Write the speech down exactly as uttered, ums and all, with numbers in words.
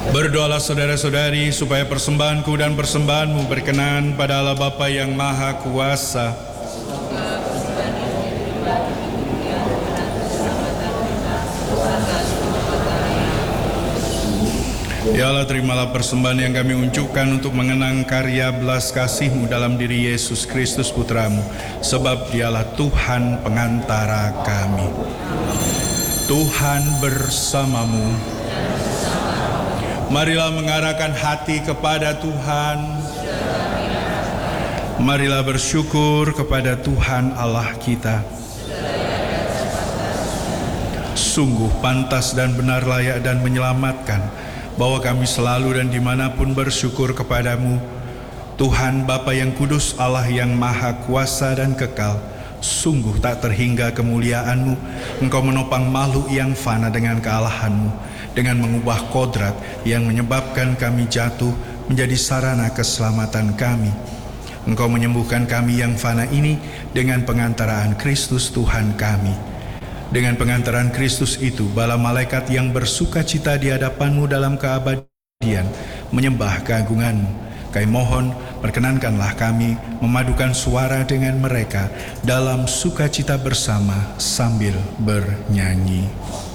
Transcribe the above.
Berdoalah saudara-saudari supaya persembahanku dan persembahanmu berkenan pada Allah Bapa yang Maha Kuasa. Ya Allah, terimalah persembahan yang kami unjukkan untuk mengenang karya belas kasih-Mu dalam diri Yesus Kristus Putra-Mu, sebab Dialah Tuhan pengantara kami. Tuhan bersamamu. Marilah mengarahkan hati kepada Tuhan. Marilah bersyukur kepada Tuhan Allah kita. Sungguh pantas dan benar, layak dan menyelamatkan bahwa kami selalu dan dimanapun bersyukur kepadamu, Tuhan Bapa yang kudus, Allah yang maha kuasa dan kekal. Sungguh tak terhingga kemuliaan-Mu. Engkau menopang makhluk yang fana dengan kealahan-Mu, dengan mengubah kodrat yang menyebabkan kami jatuh menjadi sarana keselamatan kami. Engkau menyembuhkan kami yang fana ini dengan pengantaraan Kristus Tuhan kami. Dengan pengantaran Kristus itu, bala malaikat yang bersuka cita di hadapan-Mu dalam keabadian menyembah keagungan-Mu. Kami mohon, perkenankanlah kami memadukan suara dengan mereka dalam sukacita bersama sambil bernyanyi.